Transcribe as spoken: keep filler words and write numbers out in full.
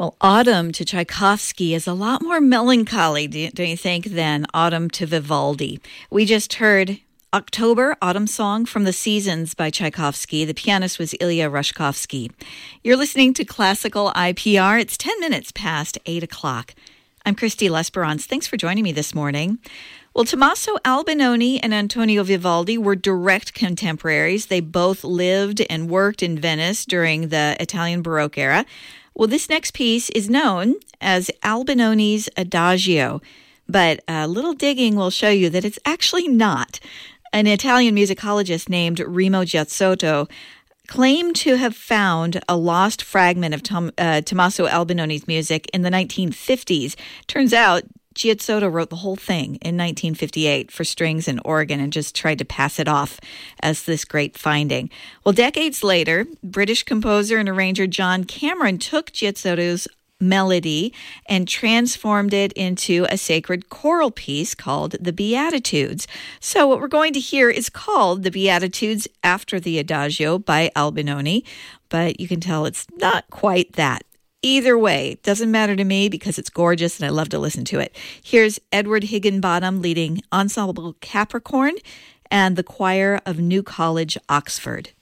Well, Autumn to Tchaikovsky is a lot more melancholy, don't you think, than Autumn to Vivaldi. We just heard October, Autumn Song from the Seasons by Tchaikovsky. The pianist was Ilya Rushkovsky. You're listening to Classical I P R. It's ten minutes past eight o'clock. I'm Christy Lesperance. Thanks for joining me this morning. Well, Tommaso Albinoni and Antonio Vivaldi were direct contemporaries. They both lived and worked in Venice during the Italian Baroque era. Well, this next piece is known as Albinoni's Adagio, but a little digging will show you that it's actually not. An Italian musicologist named Remo Giazzotto claimed to have found a lost fragment of Tom, uh, Tommaso Albinoni's music in the nineteen fifties. Turns out Giazzotto wrote the whole thing in nineteen fifty-eight for strings and organ and just tried to pass it off as this great finding. Well, decades later, British composer and arranger John Cameron took Giazzotto's melody and transformed it into a sacred choral piece called the Beatitudes. So what we're going to hear is called the Beatitudes after the Adagio by Albinoni, but you can tell it's not quite that. Either way, it doesn't matter to me because it's gorgeous and I love to listen to it. Here's Edward Higginbottom leading Ensemble Capricorn and the Choir of New College, Oxford.